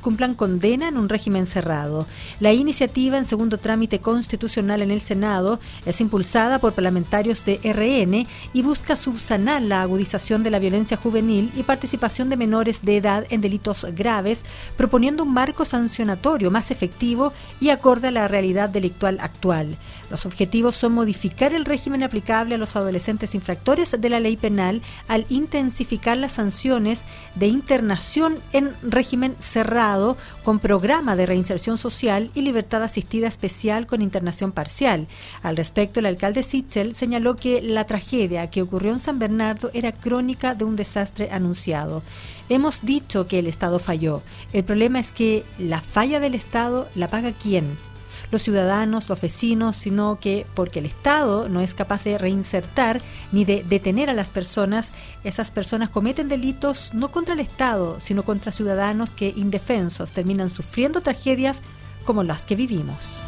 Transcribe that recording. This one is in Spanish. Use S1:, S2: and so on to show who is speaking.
S1: cumplan condena en un régimen cerrado. La iniciativa en segundo trámite constitucional en el Senado es impulsada por parlamentarios de RN y busca subsanar la agudización de la violencia juvenil y participación de menores de edad en delitos graves, proponiendo un marco sancionatorio más efectivo y acorde a la realidad delictual actual. Los objetivos son modificar el régimen aplicable a los adolescentes infractores de la ley penal al intensificar las sanciones de internación en régimen cerrado con programa de reinserción social y libertad asistida especial con internación parcial. Al respecto, el alcalde Sichel señaló que la tragedia que ocurrió en San Bernardo era crónica de un desastre anunciado. Hemos dicho que el Estado falló. El problema es que la falla del Estado la paga ¿quién? Los ciudadanos, los vecinos, sino que porque el Estado no es capaz de reinsertar ni de detener a las personas, esas personas cometen delitos no contra el Estado, sino contra ciudadanos que indefensos terminan sufriendo tragedias como las que vivimos.